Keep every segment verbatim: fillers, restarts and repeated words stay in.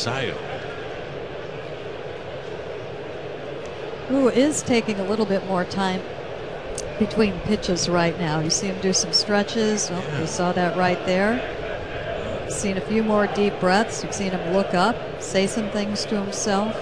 Basayo. Who is taking a little bit more time between pitches right now. You see him do some stretches. Oh, yeah. You saw that right there. Seen a few more deep breaths. You've seen him look up, say some things to himself.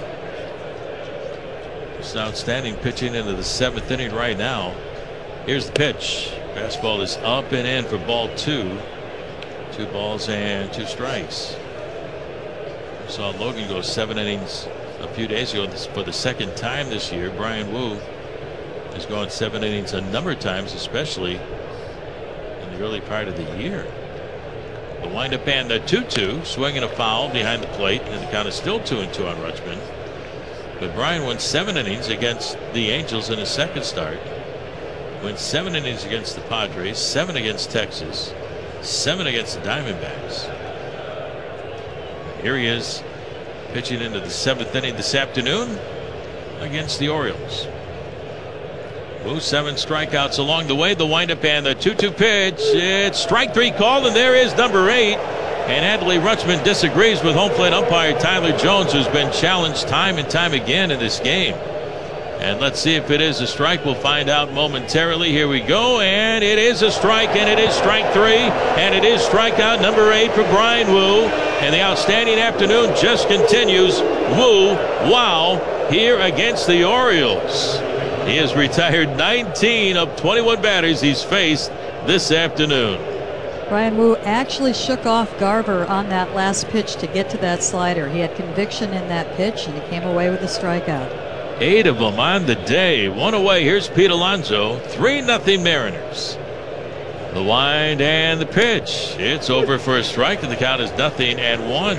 It's outstanding pitching into the seventh inning right now. Here's the pitch. Fastball is up and in for ball two. Two balls and two strikes. We saw Logan go seven innings a few days ago. This for the second time this year. Bryan Woo has gone seven innings a number of times, especially in the early part of the year. The windup and the two two, swinging a foul behind the plate, and the count is still two and two on Rutschman. But Bryan went seven innings against the Angels in his second start. Went seven innings against the Padres, seven against Texas, seven against the Diamondbacks. Here he is pitching into the seventh inning this afternoon against the Orioles. Woo, seven strikeouts along the way. The windup and the two two pitch. It's strike three called, and there is number eight. And Adley Rutschman disagrees with home plate umpire Tyler Jones, who's been challenged time and time again in this game. And let's see if it is a strike. We'll find out momentarily. Here we go, and it is a strike, and it is strike three, and it is strikeout number eight for Bryan Woo. And the outstanding afternoon just continues. Woo, wow, here against the Orioles. He has retired nineteen of twenty-one batters he's faced this afternoon. Bryan Woo actually shook off Garver on that last pitch to get to that slider. He had conviction in that pitch, and he came away with a strikeout. Eight of them on the day. One away. Here's Pete Alonso. three nothing Mariners. The wind and the pitch. It's over for a strike, and the count is nothing and one.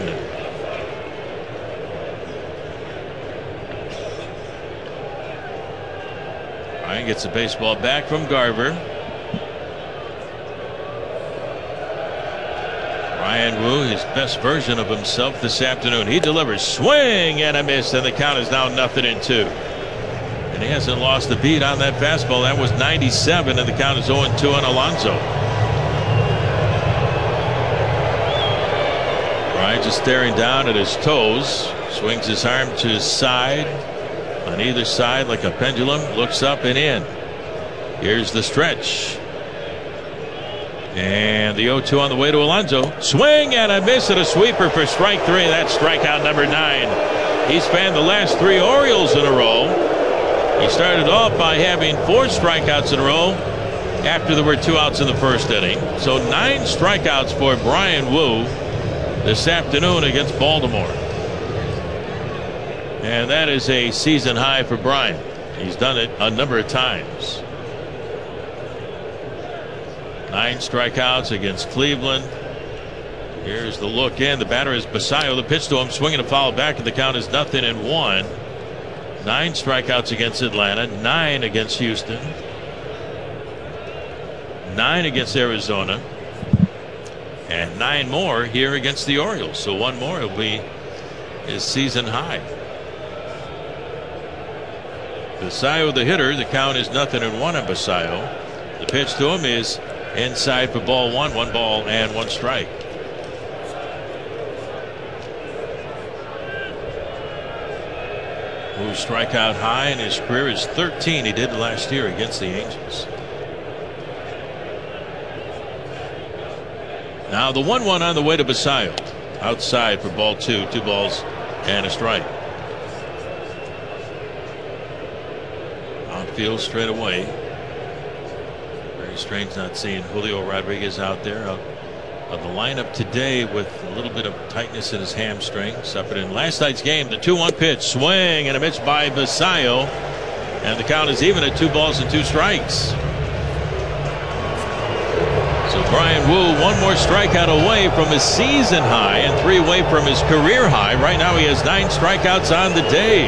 Ryan gets the baseball back from Garver. Bryan Woo, his best version of himself this afternoon. He delivers, swing and a miss, and the count is now nothing and two. And he hasn't lost a beat on that fastball. That was ninety-seven, and the count is oh and two on Alonso. Bryan just staring down at his toes. Swings his arm to his side. On either side like a pendulum. Looks up and in. Here's the stretch. And the oh two on the way to Alonso. Swing and a miss and a sweeper for strike three. That's strikeout number nine. He's fanned the last three Orioles in a row. He started off by having four strikeouts in a row after there were two outs in the first inning. So nine strikeouts for Bryan Woo this afternoon against Baltimore. And that is a season high for Bryan. He's done it a number of times. Nine strikeouts against Cleveland. Here's the look in. The batter is Basayo. The pitch to him, swinging a foul back, and the count is nothing and one. Nine strikeouts against Atlanta. Nine against Houston. Nine against Arizona. And nine more here against the Orioles. So one more will be his season high. Basayo, the hitter. The count is nothing and one on Basayo. The pitch to him is inside for ball one. One ball and one strike. Who strikeout high in his career is thirteen. He did last year against the Angels. Now the one one on the way to Basayo. Outside for ball two. Two balls and a strike. Outfield straight away. Strange not seeing Julio Rodriguez out there. Out of the lineup today with a little bit of tightness in his hamstring. Suffered in last night's game. The two one pitch, swing and a miss by Basayo, and the count is even at two balls and two strikes. So Bryan Woo, one more strikeout away from his season high and three away from his career high. Right now he has nine strikeouts on the day.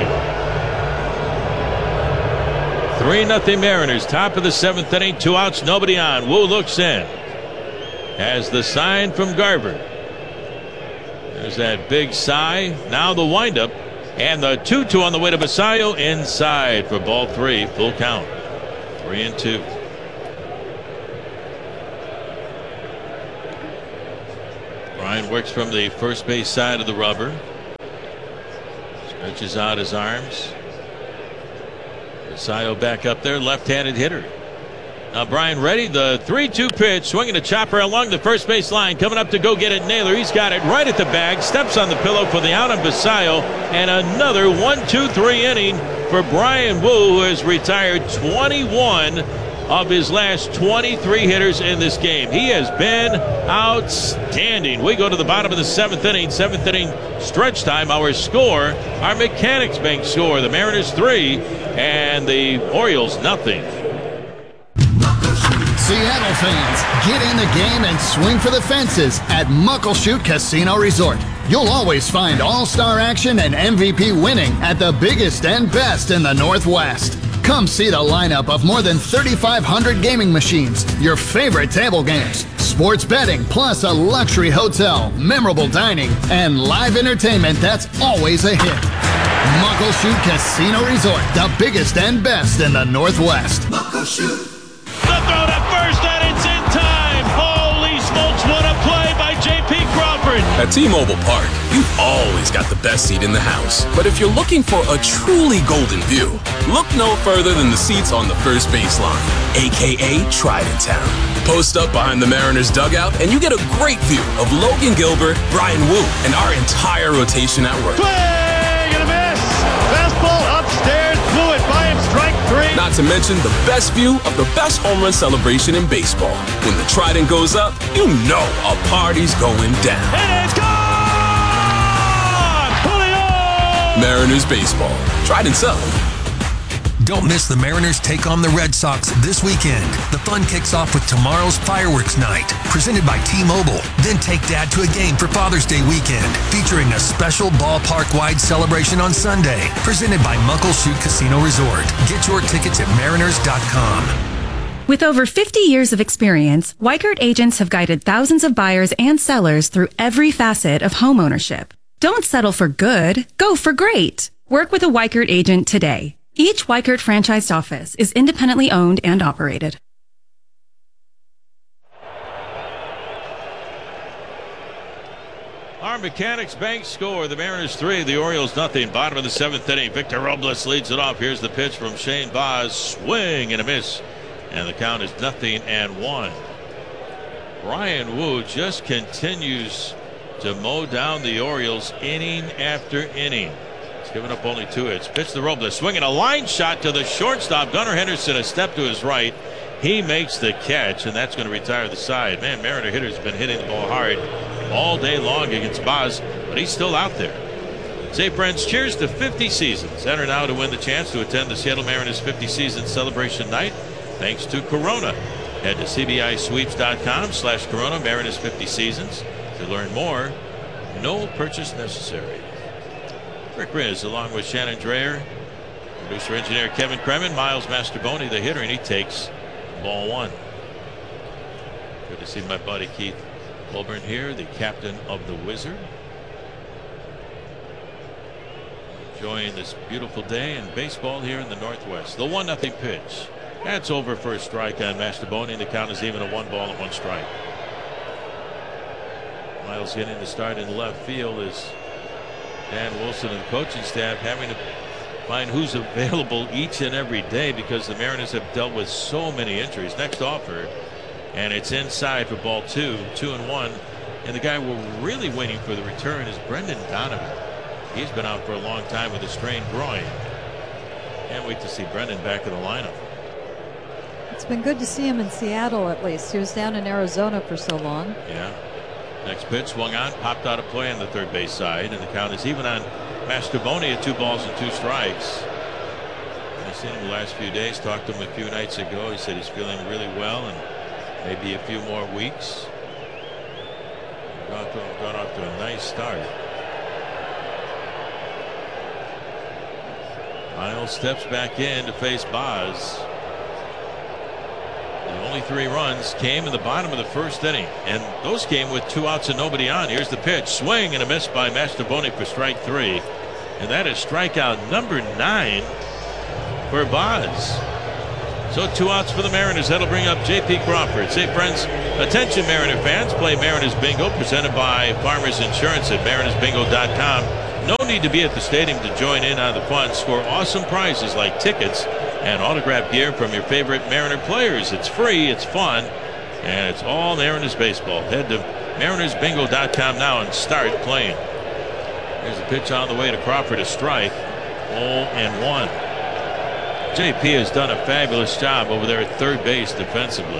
three nothing Mariners, top of the seventh inning, two outs, nobody on. Woo looks in. Has the sign from Garver. There's that big sigh. Now the windup. And the two two on the way to Basayo, inside for ball three. Full count. Three and two. Bryan works from the first base side of the rubber. Stretches out his arms. Basayo back up there, left-handed hitter. Now Brian ready, the three two pitch, swinging a chopper along the first base line, coming up to go get it. Naylor, he's got it right at the bag, steps on the pillow for the out on Basayo, and another one two three inning for Brian Wu, who has retired twenty-one of his last twenty-three hitters in this game. He has been outstanding. We go to the bottom of the seventh inning, seventh inning stretch time. Our score, our Mechanics Bank score, the Mariners three and the Orioles nothing. Seattle fans, get in the game and swing for the fences at Muckleshoot Casino Resort. You'll always find all-star action and M V P winning at the biggest and best in the Northwest. Come see the lineup of more than thirty-five hundred gaming machines, your favorite table games, sports betting, plus a luxury hotel, memorable dining, and live entertainment that's always a hit. Muckleshoot Casino Resort, the biggest and best in the Northwest. Muckleshoot. The throw to first, and it's in time. Holy smokes, what a play by J P Crawford. At T-Mobile Park, you've always got the best seat in the house. But if you're looking for a truly golden view, look no further than the seats on the first baseline, a k a. Trident Town. Post up behind the Mariners dugout, and you get a great view of Logan Gilbert, Brian Wu, and our entire rotation at work. Swing and a miss. Fastball upstairs, blew it by him, strike three. Not to mention the best view of the best home run celebration in baseball. When the Trident goes up, you know a party's going down. And it's gone! Julio! Mariners baseball. Trident's up. Don't miss the Mariners take on the Red Sox this weekend. The fun kicks off with tomorrow's fireworks night, presented by T-Mobile. Then take Dad to a game for Father's Day weekend, featuring a special ballpark-wide celebration on Sunday, presented by Muckleshoot Casino Resort. Get your tickets at mariners dot com. With over fifty years of experience, Weichert agents have guided thousands of buyers and sellers through every facet of homeownership. Don't settle for good, go for great. Work with a Weichert agent today. Each Weichert franchised office is independently owned and operated. Our Mechanics Bank score, the Mariners three, the Orioles nothing. Bottom of the seventh inning, Victor Robles leads it off. Here's the pitch from Shane Baz. Swing and a miss. And the count is nothing and one. Brian Wu just continues to mow down the Orioles inning after inning. He's given up only two hits. Pitch to Robles, swinging a line shot to the shortstop. Gunnar Henderson a step to his right. He makes the catch, and that's going to retire the side. Man, Mariner hitters have been hitting the ball hard all day long against Baz, but he's still out there. Say, friends, cheers to fifty seasons. Enter now to win the chance to attend the Seattle Mariners fifty season celebration night, thanks to Corona. Head to C B I sweeps dot com slash Corona Mariners fifty seasons to learn more. No purchase necessary. Rick Riz along with Shannon Dreyer, producer engineer Kevin Kremen, Miles Masterboni the hitter, and he takes ball one. Good to see my buddy Keith Colburn here, the captain of the Wizard. Enjoying this beautiful day in baseball here in the Northwest. The one nothing pitch. That's over for a strike on Masterboni, and the count is even a one ball and one strike. Miles getting the start in left field is Dan Wilson and the coaching staff having to find who's available each and every day because the Mariners have dealt with so many injuries. Next offer, and it's inside for ball two, two and one. And the guy we're really waiting for the return is Brendan Donovan. He's been out for a long time with a strained groin. Can't wait to see Brendan back in the lineup. It's been good to see him in Seattle at least. He was down in Arizona for so long. Yeah. Next pitch swung on, popped out of play on the third base side, and the count is even on Masterboni at two balls and two strikes. I've seen him the last few days, talked to him a few nights ago. He said he's feeling really well and maybe a few more weeks. Gone, to, gone off to a nice start. Miles steps back in to face Baz. The only three runs came in the bottom of the first inning, and those came with two outs and nobody on. Here's the pitch, swing and a miss by Masterboni for strike three, and that is strikeout number nine for Baz. So two outs for the Mariners. That'll bring up J P Crawford. Say, friends, attention Mariner fans, play Mariners Bingo presented by Farmers Insurance at mariners bingo dot com. No need to be at the stadium to join in on the fun. Score awesome prizes like tickets and autographed gear from your favorite Mariner players. It's free, it's fun, and it's all Mariners baseball. Head to Mariners Bingo dot com now and start playing. Here's a pitch on the way to Crawford, a strike. oh and one. J P has done a fabulous job over there at third base defensively.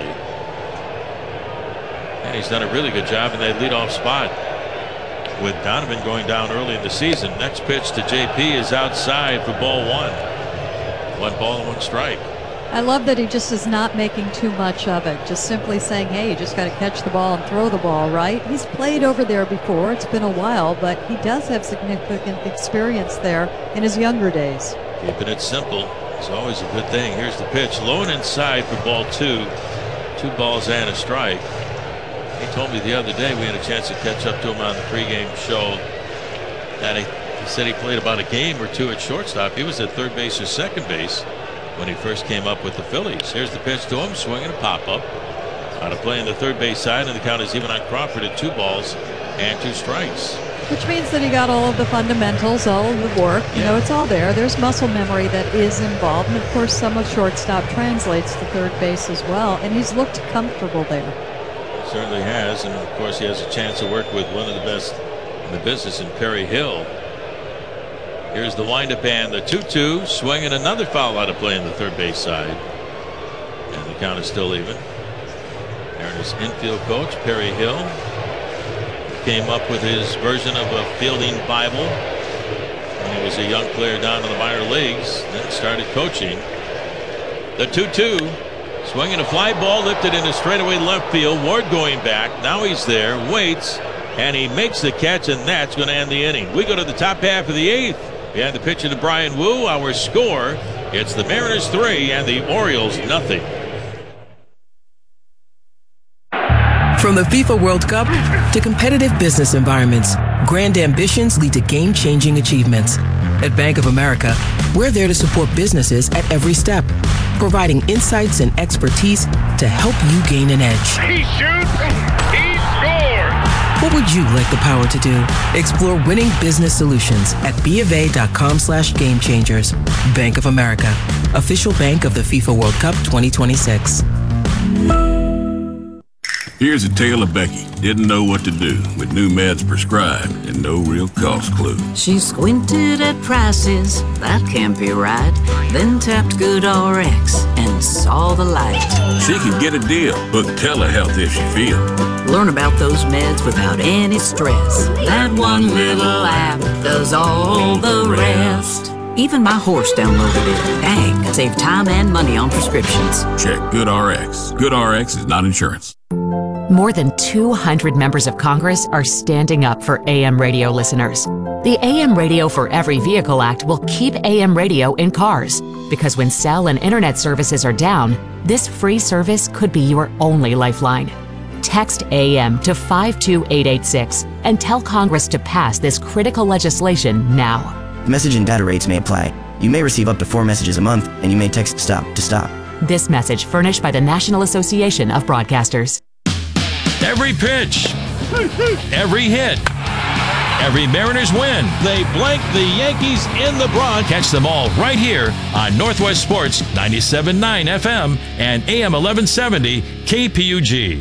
And he's done a really good job in that leadoff spot. With Donovan going down early in the season, next pitch to J P is outside for ball one. One ball and one strike. I love that he just is not making too much of it. Just simply saying, hey, you just got to catch the ball and throw the ball, right? He's played over there before. It's been a while, but he does have significant experience there in his younger days. Keeping it simple is always a good thing. Here's the pitch, low and inside for ball two. Two balls and a strike. He told me the other day, we had a chance to catch up to him on the pregame show, that he, he said he played about a game or two at shortstop. He was at third base or second base when he first came up with the Phillies. Here's the pitch to him, swinging a pop-up. Out of play on the third base side, and the count is even on Crawford at two balls and two strikes. Which means that he got all of the fundamentals, all of the work. You Yeah. know, it's all there. There's muscle memory that is involved. And, of course, some of shortstop translates to third base as well. And he's looked comfortable there. Certainly has, and of course he has a chance to work with one of the best in the business in Perry Hill. Here's the windup and the two two, swinging another foul out of play on the third base side, and the count is still even. Mariners infield coach Perry Hill came up with his version of a fielding Bible when he was a young player down in the minor leagues, then started coaching. The two two. Swinging a fly ball lifted into straightaway left field. Ward going back. Now he's there, waits, and he makes the catch, and that's going to end the inning. We go to the top half of the eighth. Behind the pitch to Brian Wu, our score, it's the Mariners three and the Orioles nothing. From the FIFA World Cup to competitive business environments, grand ambitions lead to game-changing achievements. At Bank of America, we're there to support businesses at every step, providing insights and expertise to help you gain an edge. He shoots, he scores! What would you like the power to do? Explore winning business solutions at BofA.com slash game changers. Bank of America, official bank of the FIFA World Cup twenty twenty-six. Here's a tale of Becky. Didn't know what to do with new meds prescribed and no real cost clue. She squinted at prices, that can't be right. Then tapped GoodRx and saw the light. She could get a deal, book telehealth if she feels. Learn about those meds without any stress. That one little app does all the rest. Even my horse downloaded it. Dang, save time and money on prescriptions. Check GoodRx. GoodRx is not insurance. More than two hundred members of Congress are standing up for A M radio listeners. The A M Radio for Every Vehicle Act will keep A M radio in cars, because when cell and internet services are down, this free service could be your only lifeline. Text A M to five two eight eight six and tell Congress to pass this critical legislation now. Message and data rates may apply. You may receive up to four messages a month, and you may text STOP to stop. This message furnished by the National Association of Broadcasters. Every pitch, every hit, every Mariners win. They blank the Yankees in the Bronx. Catch them all right here on Northwest Sports ninety-seven point nine F M and A M eleven seventy K P U G.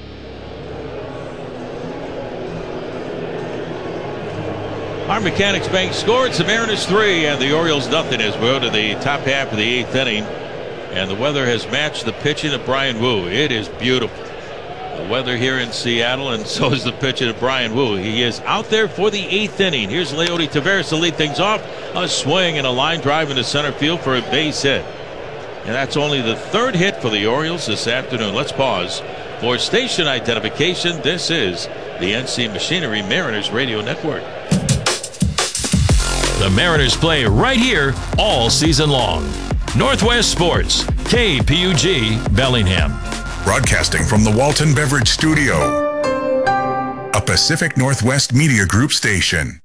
Our Mechanics Bank score. It's the Mariners three and the Orioles nothing as we go to the top half of the eighth inning. And the weather has matched the pitching of Brian Wu. It is beautiful. The weather here in Seattle, and so is the pitching of Brian Wu. He is out there for the eighth inning. Here's Leody Taveras to lead things off. A swing and a line drive into center field for a base hit. And that's only the third hit for the Orioles this afternoon. Let's pause for station identification. This is the N C Machinery Mariners Radio Network. The Mariners play right here all season long. Northwest Sports, K P U G, Bellingham. Broadcasting from the Walton Beverage Studio, a Pacific Northwest Media Group station.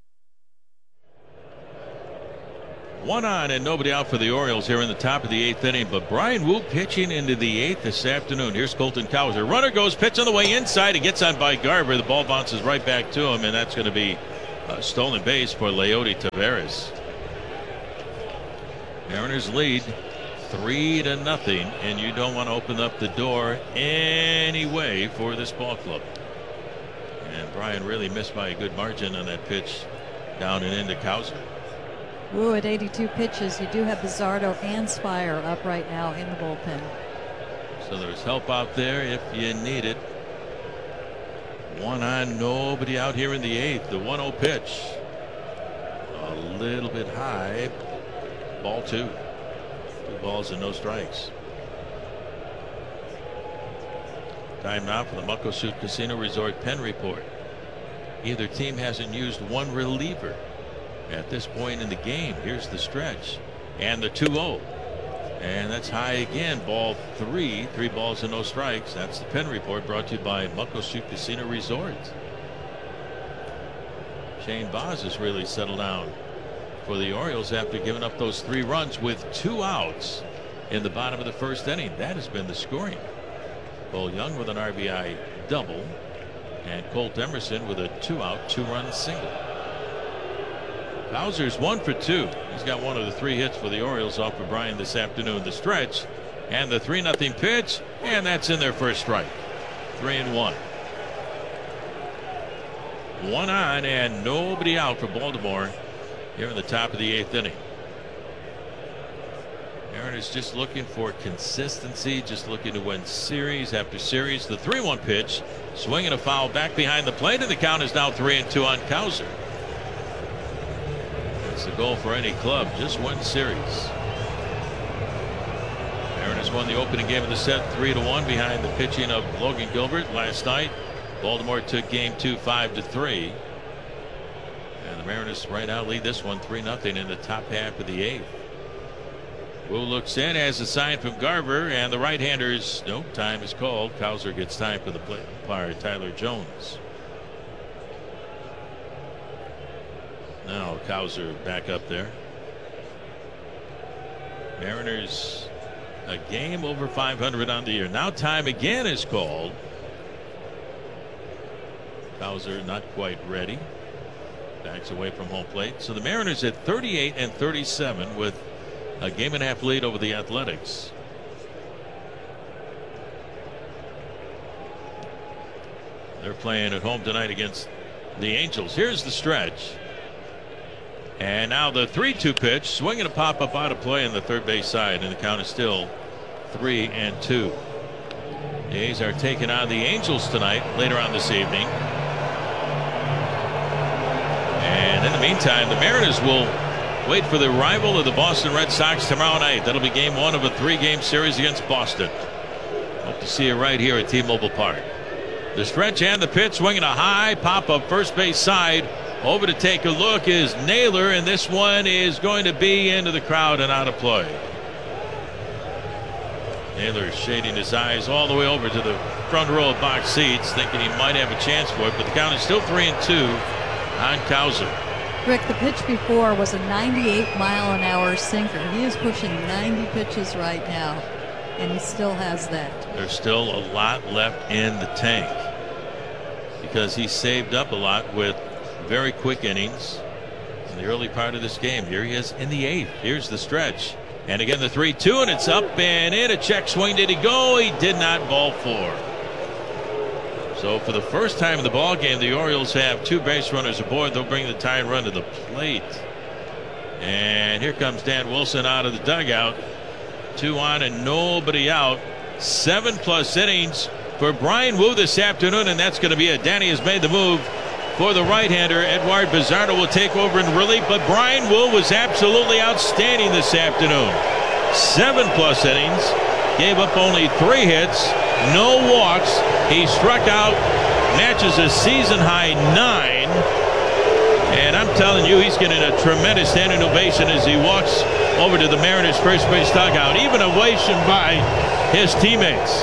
One on and nobody out for the Orioles here in the top of the eighth inning, but Brian Wu pitching into the eighth this afternoon. Here's Colton Cowser. Runner goes, pitch on the way inside. He gets on by Garver. The ball bounces right back to him, and that's going to be A stolen base for Leody Taveras. Mariners lead three to nothing, and you don't want to open up the door anyway for this ball club. And Brian really missed by a good margin on that pitch down and into Cowser. Ooh, at eighty-two pitches, you do have Bizardo and Spire up right now in the bullpen. So there's help out there if you need it. One on, nobody out here in the eighth. The one oh pitch. A little bit high. Ball two. Two balls and no strikes. Time now for the Muckleshoot Casino Resort Pen Report. Either team hasn't used one reliever at this point in the game. Here's the stretch. And the two oh. And that's high again. Ball three. Three balls and no strikes. That's the Pen Report brought to you by Muckleshoot Casino Resort. Shane Baz has really settled down for the Orioles after giving up those three runs with two outs in the bottom of the first inning. That has been the scoring. Cole Young with an R B I double, and Colt Emerson with a two-out, two-run single. Cowser's one for two. He's got one of the three hits for the Orioles off of Brian this afternoon. The stretch and the three nothing pitch, and that's in their first strike. Three and one. One on and nobody out for Baltimore here in the top of the eighth inning. Mariners just looking for consistency, just looking to win series after series. The three one pitch, swinging a foul back behind the plate, and the count is now three and two on Cowser. That's the goal for any club, just win series. Mariners won the opening game of the set three to one behind the pitching of Logan Gilbert last night. Baltimore took game two five to three. And the Mariners right now lead this one three nothing in the top half of the eighth. Wu looks in, has a sign from Garver, and the right-handers, nope, time is called. Cowser gets time for the play umpire, Tyler Jones. Now Cowser back up there. Mariners a game over five hundred on the year. Now time again is called. Cowser not quite ready. Backs away from home plate. So the Mariners at thirty-eight and thirty-seven with a game and a half lead over the Athletics. They're playing at home tonight against the Angels. Here's the stretch. And now the three two pitch, swinging a pop up out of play on the third base side, and the count is still three and two. The A's are taking on the Angels tonight later on this evening. And in the meantime, the Mariners will wait for the arrival of the Boston Red Sox tomorrow night. That'll be game one of a three-game series against Boston. Hope to see you right here at T-Mobile Park. The stretch and the pitch, swinging a high pop-up first base side. Over to take a look is Naylor, and this one is going to be into the crowd and out of play. Naylor shading his eyes all the way over to the front row of box seats, thinking he might have a chance for it, but the count is still three and two on Cowser. Rick, the pitch before was a ninety-eight mile an hour sinker. He is pushing ninety pitches right now, and he still has that. There's still a lot left in the tank because he saved up a lot with very quick innings in the early part of this game. Here he is in the eighth. Here's the stretch. And again, the three two, and it's up and in. A check swing. Did he go? He did not. Ball four. So for the first time in the ball game, the Orioles have two base runners aboard. They'll bring the tying run to the plate. And here comes Dan Wilson out of the dugout. Two on and nobody out. Seven plus innings for Brian Wu this afternoon, and that's going to be it. Danny has made the move for the right-hander. Edward Bizardo will take over in relief, but Brian Wu was absolutely outstanding this afternoon. Seven plus innings, gave up only three hits, no walks. He struck out, matches a season high nine, and I'm telling you, he's getting a tremendous standing ovation as he walks over to the Mariners first base dugout, even ovation by his teammates.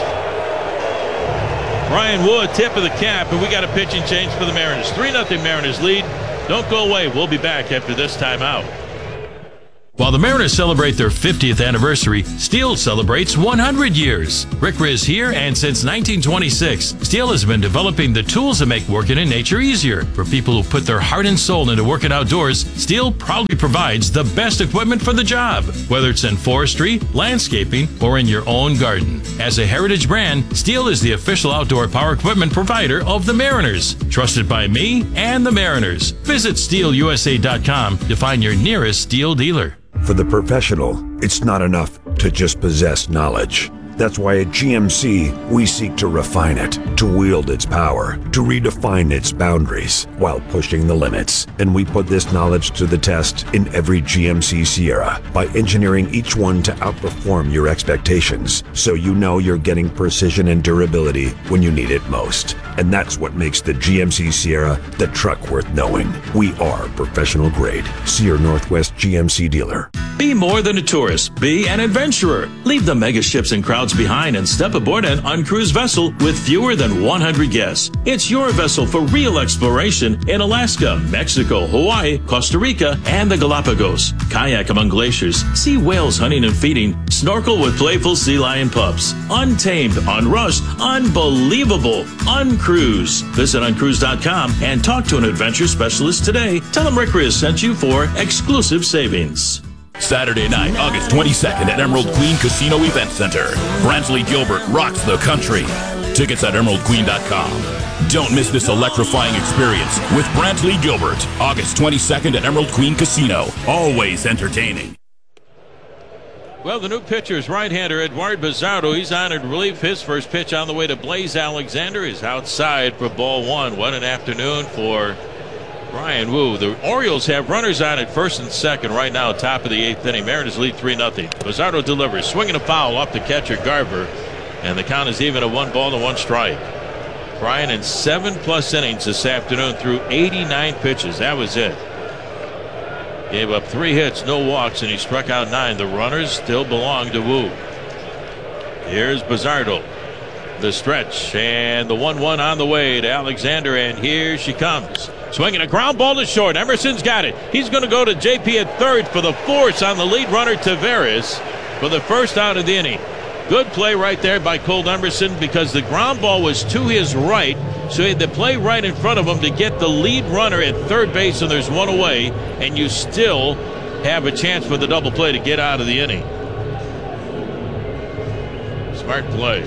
Brian Wu, a tip of the cap, and we got a pitching change for the Mariners. three nothing Mariners lead. Don't go away. We'll be back after this timeout. While the Mariners celebrate their fiftieth anniversary, Steel celebrates one hundred years. Rick Riz here, and since nineteen twenty-six, Steel has been developing the tools that make working in nature easier. For people who put their heart and soul into working outdoors, Steel proudly provides the best equipment for the job, whether it's in forestry, landscaping, or in your own garden. As a heritage brand, Steel is the official outdoor power equipment provider of the Mariners, trusted by me and the Mariners. Visit steel u s a dot com to find your nearest Steel dealer. For the professional, it's not enough to just possess knowledge. That's why at G M C, we seek to refine it, to wield its power, to redefine its boundaries while pushing the limits. And we put this knowledge to the test in every G M C Sierra by engineering each one to outperform your expectations, so you know you're getting precision and durability when you need it most. And that's what makes the G M C Sierra the truck worth knowing. We are professional grade. See your Northwest G M C dealer. Be more than a tourist. Be an adventurer. Leave the mega ships and crowds behind and step aboard an uncruised vessel with fewer than one hundred guests. It's your vessel for real exploration in Alaska, Mexico, Hawaii, Costa Rica, and the Galapagos. Kayak among glaciers, see whales hunting and feeding, snorkel with playful sea lion pups. Untamed, unrushed, unbelievable, uncruise. Visit uncruise dot com and talk to an adventure specialist today. Tell them Rick Riz sent you for exclusive savings. Saturday night, August twenty-second at Emerald Queen Casino Event Center. Brantley Gilbert rocks the country. Tickets at emerald queen dot com. Don't miss this electrifying experience with Brantley Gilbert. August twenty-second at Emerald Queen Casino. Always entertaining. Well, the new pitcher is right-hander Eduard Bizardo. He's honored relief. His first pitch on the way to Blaze Alexander is outside for ball one. What an afternoon for Brian Wu. The Orioles have runners on at first and second right now, top of the eighth inning. Mariners lead three nothing. Bizardo delivers, swinging a foul off the catcher Garver, and the count is even at one ball to one strike. Brian in seven plus innings this afternoon threw eighty-nine pitches. That was it. Gave up three hits, no walks, and he struck out nine. The runners still belong to Wu. Here's Bizardo. The stretch, and the one one on the way to Alexander, and here she comes. Swinging a ground ball to short. Emerson's got it. He's going to go to J P at third for the force on the lead runner Taveras for the first out of the inning. Good play right there by Cole Emerson, because the ground ball was to his right, so he had to play right in front of him to get the lead runner at third base, and there's one away, and you still have a chance for the double play to get out of the inning. Smart play.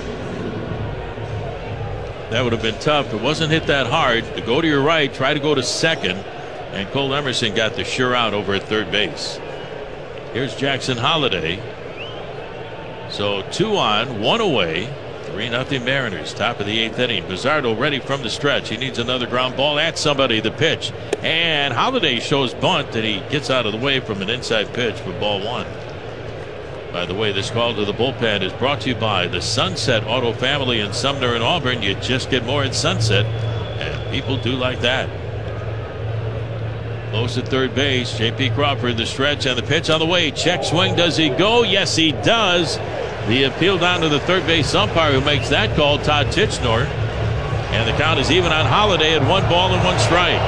That would have been tough. It wasn't hit that hard. To go to your right, try to go to second, and Cole Emerson got the sure out over at third base. Here's Jackson Holliday. So two on, one away. three nothing Mariners, top of the eighth inning. Bizardo ready from the stretch. He needs another ground ball at somebody. The pitch. And Holliday shows bunt, and he gets out of the way from an inside pitch for ball one. By the way, this call to the bullpen is brought to you by the Sunset Auto Family in Sumner and Auburn. You just get more at Sunset, and people do like that. Close at third base. J P Crawford, the stretch, and the pitch on the way. Check swing. Does he go? Yes, he does. The appeal down to the third base umpire who makes that call, Todd Tichenor. And the count is even on Holliday at one ball and one strike.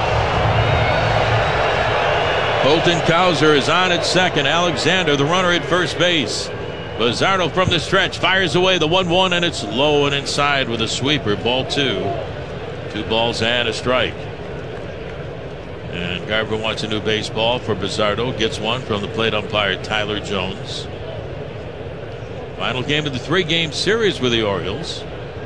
Colton Cowser is on at second. Alexander, the runner, at first base. Bizardo from the stretch fires away the one one, and it's low and inside with a sweeper. Ball two. Two balls and a strike. And Garver wants a new baseball for Bizardo. Gets one from the plate umpire Tyler Jones. Final game of the three-game series with the Orioles.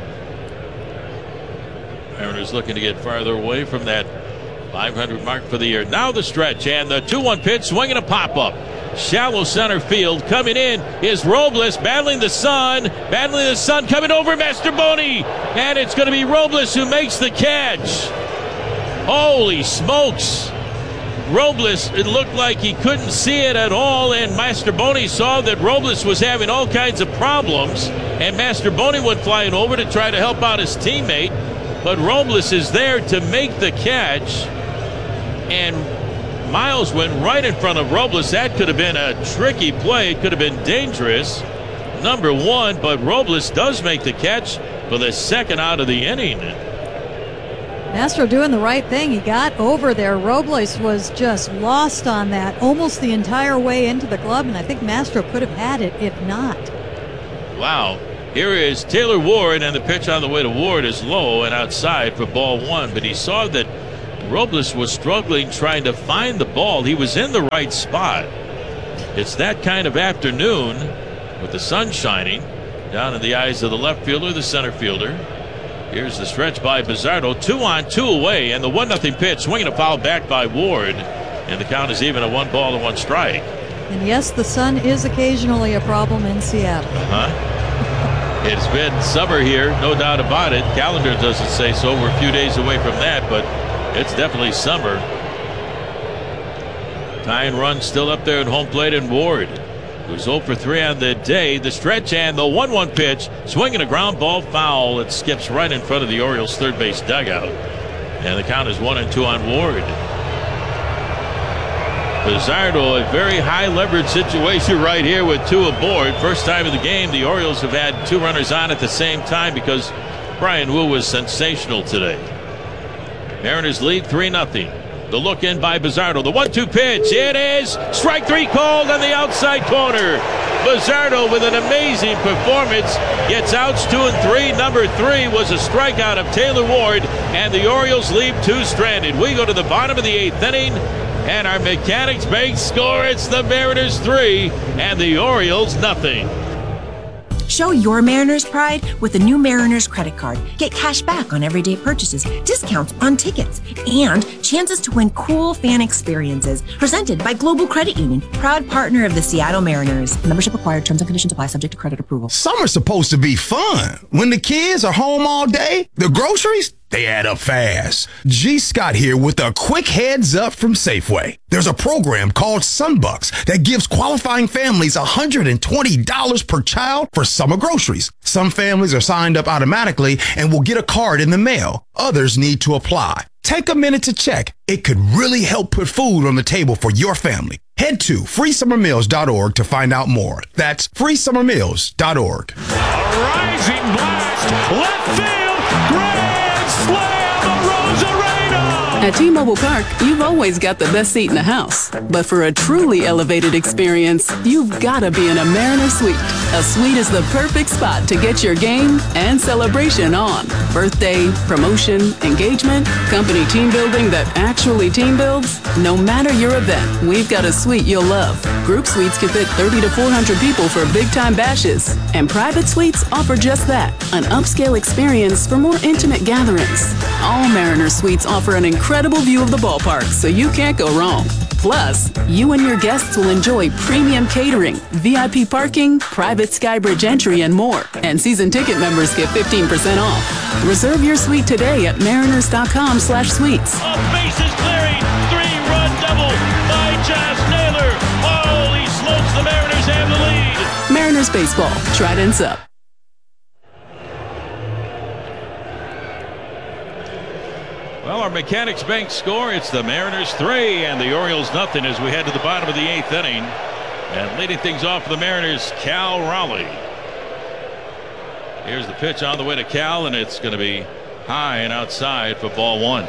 Mariners looking to get farther away from that five hundred mark for the year. Now the stretch, and the two one pitch, swinging a pop-up. Shallow center field. Coming in is Robles, battling the sun. Battling the sun, coming over Mastrobuoni. And it's going to be Robles who makes the catch. Holy smokes. Robles, it looked like he couldn't see it at all, and Mastrobuoni saw that Robles was having all kinds of problems, and Mastrobuoni went flying over to try to help out his teammate, but Robles is there to make the catch, and Miles went right in front of Robles. That could have been a tricky play. It could have been dangerous, number one, but Robles does make the catch for the second out of the inning. Mastro doing the right thing. He got over there. Robles was just lost on that almost the entire way into the glove, and I think Mastro could have had it if not. Wow. Here is Taylor Ward, and the pitch on the way to Ward is low and outside for ball one, but he saw that Robles was struggling trying to find the ball. He was in the right spot. It's that kind of afternoon with the sun shining down in the eyes of the left fielder, the center fielder. Here's the stretch by Bizzardo, two on, two away, and the one nothing pitch, swinging a foul back by Ward, and the count is even at one ball and one strike. And yes, the sun is occasionally a problem in Seattle. Uh-huh. It's been summer here, no doubt about it. Calendar doesn't say so. We're a few days away from that, but it's definitely summer. Tying run still up there at home plate, and Ward, who's oh for three on the day. The stretch and the one one pitch, swinging a ground ball foul. It skips right in front of the Orioles' third base dugout, and the count is one and two on Ward. Bizzardo, a very high leverage situation right here with two aboard. First time of the game the Orioles have had two runners on at the same time because Brian Wu was sensational today. Mariners lead three nothing. The look in by Bizzardo. The one two pitch. It is strike three called on the outside corner. Bizzardo with an amazing performance. Gets outs two and three. Number three was a strikeout of Taylor Ward, and the Orioles leave two stranded. We go to the bottom of the eighth inning, and our Mechanics Bank score. It's the Mariners three and the Orioles nothing. Show your Mariners pride with the new Mariners credit card. Get cash back on everyday purchases, discounts on tickets, and chances to win cool fan experiences. Presented by Global Credit Union, proud partner of the Seattle Mariners. Membership required. Terms and conditions apply. Subject to credit approval. Summer's supposed to be fun. When the kids are home all day, the groceries, they add up fast. G. Scott here with a quick heads up from Safeway. There's a program called Sunbucks that gives qualifying families one hundred twenty dollars per child for summer groceries. Some families are signed up automatically and will get a card in the mail. Others need to apply. Take a minute to check. It could really help put food on the table for your family. Head to free summer meals dot org to find out more. That's free summer meals dot org. A rising blast, left field, grand slam, Arozarena! At T-Mobile Park, you've always got the best seat in the house. But for a truly elevated experience, you've got to be in a Mariner Suite. A suite is the perfect spot to get your game and celebration on. Birthday, promotion, engagement, company team building that actually team builds. No matter your event, we've got a suite you'll love. Group suites can fit thirty to four hundred people for big-time bashes. And private suites offer just that, an upscale experience for more intimate gatherings. All Mariner Suites offer an incredible view of the ballpark, so you can't go wrong. Plus, you and your guests will enjoy premium catering, V I P parking, private Skybridge entry, and more. And season ticket members get fifteen percent off. Reserve your suite today at mariners dot com slash suites. A bases clearing, three-run double by Josh Naylor. Holy smokes, the Mariners have the lead. Mariners baseball, Trident's up. Well, our Mechanics Bank score, it's the Mariners three and the Orioles nothing as we head to the bottom of the eighth inning. And leading things off for the Mariners, Cal Raleigh. Here's the pitch on the way to Cal, and it's going to be high and outside for ball one.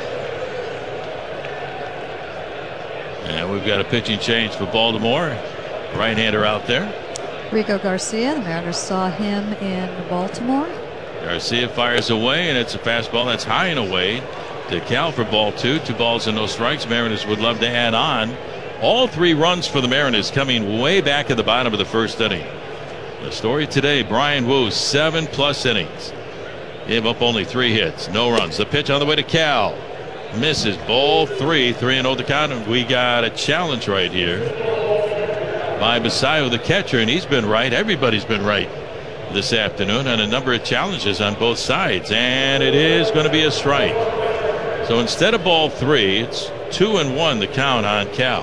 And we've got a pitching change for Baltimore. Right-hander out there. Rico Garcia, the Mariners saw him in Baltimore. Garcia fires away, and it's a fastball that's high and away to Cal for ball two. Two balls and no strikes. Mariners would love to add on. All three runs for the Mariners coming way back at the bottom of the first inning. The story today, Brian Wu, seven plus innings. Gave up only three hits, no runs. The pitch on the way to Cal. Misses, ball three, three and oh the count. And we got a challenge right here by Basayo, the catcher, and he's been right. Everybody's been right this afternoon on a number of challenges on both sides, and it is going to be a strike. So instead of ball three, it's two and one the count on Cal.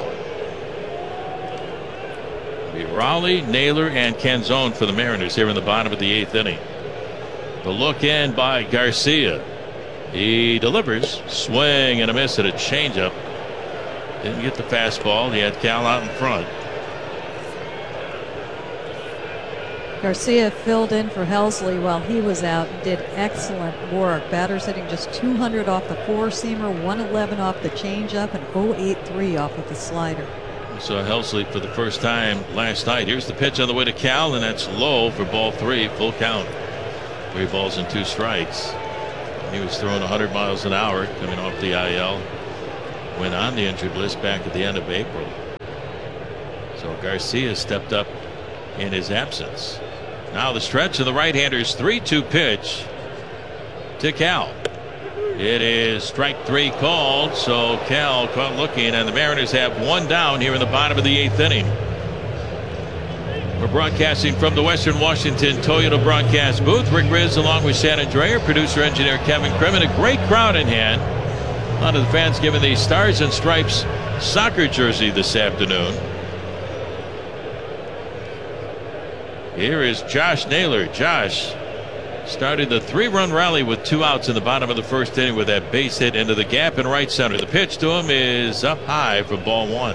It'll be Raleigh, Naylor, and Canzone for the Mariners here in the bottom of the eighth inning. The look in by Garcia. He delivers, swing and a miss at a changeup. Didn't get the fastball. He had Cal out in front. Garcia filled in for Helsley while he was out and did excellent work. Batters hitting just two hundred off the four-seamer, one eleven off the changeup, and oh eighty-three off of the slider. We saw Helsley for the first time last night. Here's the pitch on the way to Cal, and that's low for ball three, full count. Three balls and two strikes. He was throwing one hundred miles an hour coming off the I L. Went on the injured list back at the end of April. So Garcia stepped up in his absence. Now the stretch of the right-hander's three two pitch to Cal. It is strike three called, so Cal caught looking, and the Mariners have one down here in the bottom of the eighth inning. We're broadcasting from the Western Washington Toyota broadcast booth. Rick Riz along with Shannon Dreyer, producer-engineer Kevin Crimmin. A great crowd in hand. A lot of the fans giving the Stars and Stripes soccer jersey this afternoon. Here is Josh Naylor. Josh started the three-run rally with two outs in the bottom of the first inning with that base hit into the gap in right center. The pitch to him is up high for ball one.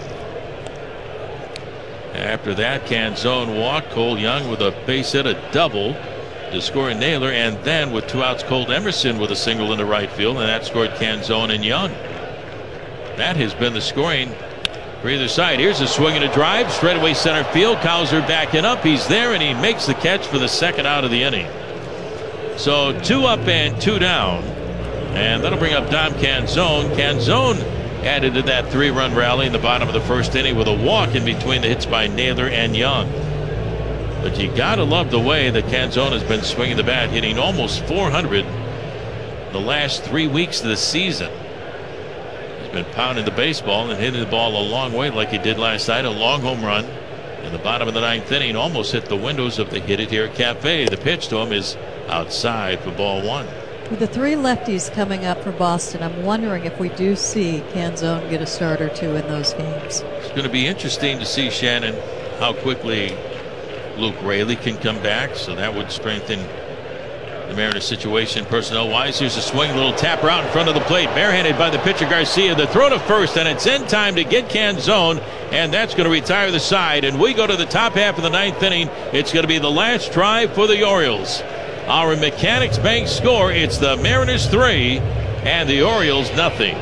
After that, Canzone walked. Cole Young with a base hit, a double to score Naylor, and then with two outs, Cole Emerson with a single into right field, and that scored Canzone and Young. That has been the scoring for either side. Here's a swing and a drive, straightaway center field. Cowser backing up. He's there, and he makes the catch for the second out of the inning. So two up and two down, and that'll bring up Dom Canzone. Canzone added to that three-run rally in the bottom of the first inning with a walk in between the hits by Naylor and Young. But you gotta love the way that Canzone has been swinging the bat, hitting almost four hundred the last three weeks of the season. He's been pounding the baseball and hitting the ball a long way like he did last night. A long home run in the bottom of the ninth inning, almost hit the windows of the Hit It Here Cafe. The pitch to him is outside for ball one. With the three lefties coming up for Boston, I'm wondering if we do see Canzone get a start or two in those games. It's going to be interesting to see, Shannon, how quickly Luke Raley can come back, so that would strengthen the Mariners situation personnel-wise. Here's a swing, a little tap route in front of the plate, barehanded by the pitcher Garcia. The throw to first, and it's in time to get Canzone, and that's going to retire the side. And we go to the top half of the ninth inning. It's going to be the last drive for the Orioles. Our Mechanics Bank score, it's the Mariners three and the Orioles nothing.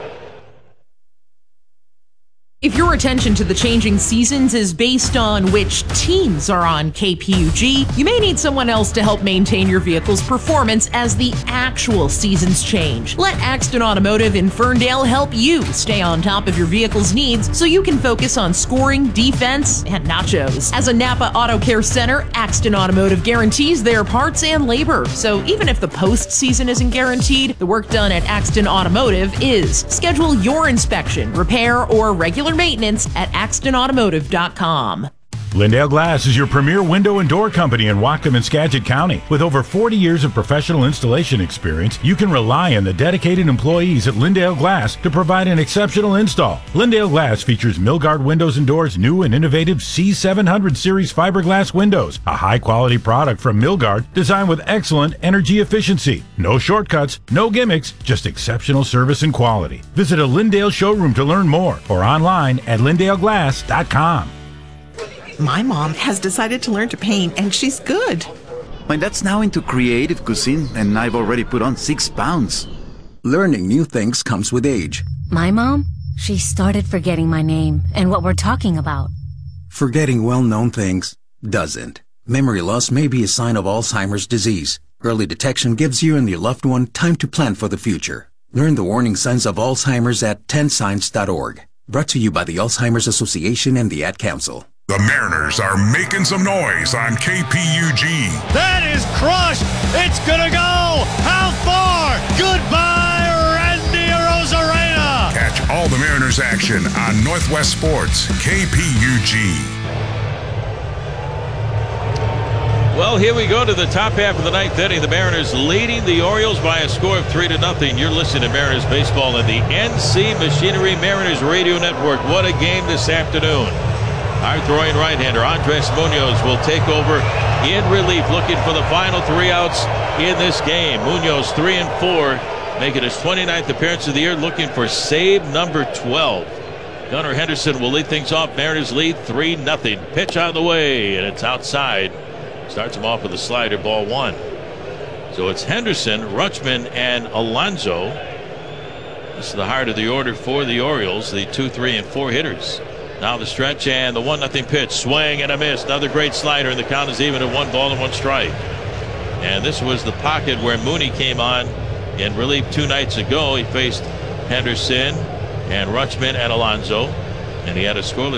If your attention to the changing seasons is based on which teams are on K P U G, you may need someone else to help maintain your vehicle's performance as the actual seasons change. Let Axton Automotive in Ferndale help you stay on top of your vehicle's needs so you can focus on scoring, defense, and nachos. As a Napa Auto Care Center, Axton Automotive guarantees their parts and labor. So even if the postseason isn't guaranteed, the work done at Axton Automotive is. Schedule your inspection, repair, or regular maintenance at axton automotive dot com. Lindale Glass is your premier window and door company in Whatcom and Skagit County. With over forty years of professional installation experience, you can rely on the dedicated employees at Lindale Glass to provide an exceptional install. Lindale Glass features Milgard Windows and Doors' new and innovative C seven hundred series fiberglass windows, a high-quality product from Milgard designed with excellent energy efficiency. No shortcuts, no gimmicks, just exceptional service and quality. Visit a Lindale showroom to learn more or online at lindale glass dot com. My mom has decided to learn to paint, and she's good. My dad's now into creative cuisine, and I've already put on six pounds. Learning new things comes with age. My mom? She started forgetting my name and what we're talking about. Forgetting well-known things doesn't. Memory loss may be a sign of Alzheimer's disease. Early detection gives you and your loved one time to plan for the future. Learn the warning signs of Alzheimer's at ten signs dot org. Brought to you by the Alzheimer's Association and the Ad Council. The Mariners are making some noise on K P U G. That is crushed. It's going to go. How far? Goodbye, Randy Arozarena. Catch all the Mariners action on Northwest Sports, K P U G. Well, here we go to the top half of the ninth inning. The Mariners leading the Orioles by a score of three to nothing. You're listening to Mariners baseball on the N C Machinery Mariners Radio Network. What a game this afternoon. Our throwing right-hander, Andres Munoz, will take over in relief, looking for the final three outs in this game. Munoz three and four, making his twenty-ninth appearance of the year, looking for save number twelve. Gunnar Henderson will lead things off. Mariners lead three nothing. Pitch out of the way, and it's outside Starts him off with a slider, ball one. So it's Henderson, Rutschman, and Alonso. This is the heart of the order for the Orioles, the two, three, and four hitters. Now the stretch and the one nothing pitch. Swing and a miss. Another great slider, and the count is even at one ball and one strike. And this was the pocket where Mooney came on in relief two nights ago. He faced Henderson and Rutschman and Alonso, and he had a scoreless